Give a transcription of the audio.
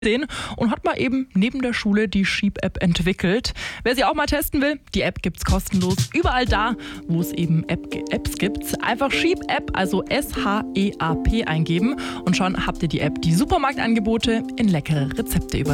und hat mal eben neben der Schule die Sheep-App entwickelt. Wer sie auch mal testen will, die App gibt's kostenlos überall da, wo es eben Apps gibt. Einfach Sheep-App, also SHEAP eingeben und schon habt ihr die App, die Supermarktangebote in leckere Rezepte